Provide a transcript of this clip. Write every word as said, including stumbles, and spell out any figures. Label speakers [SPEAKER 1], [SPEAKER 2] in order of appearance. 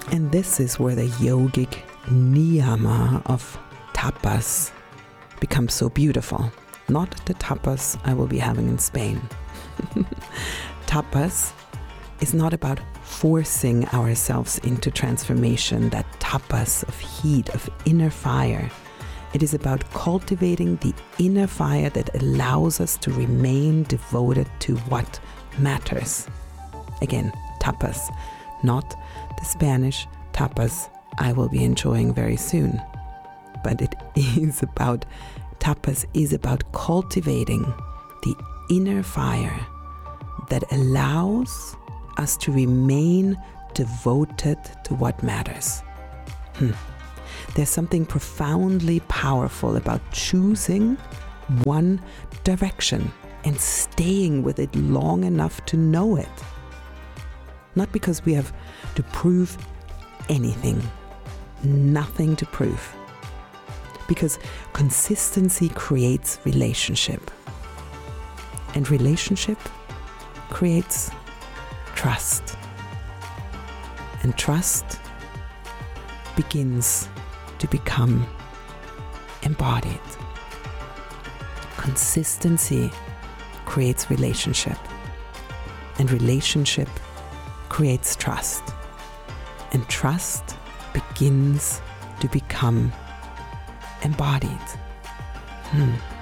[SPEAKER 1] And this is where the yogic niyama of tapas becomes so beautiful. Not the tapas I will be having in Spain. Tapas is not about forcing ourselves into transformation, that tapas of heat, of inner fire. It is about cultivating the inner fire that allows us to remain devoted to what matters. Again, tapas, not the Spanish tapas I will be enjoying very soon. But it is about, tapas is about cultivating the inner fire that allows us to remain devoted to what matters. Hmm. There's something profoundly powerful about choosing one direction and staying with it long enough to know it. Not because we have to prove anything, nothing to prove. Because consistency creates relationship. And relationship creates trust. And trust begins to become embodied. Consistency creates relationship. And relationship creates trust. And trust begins to become embodied. Hmm.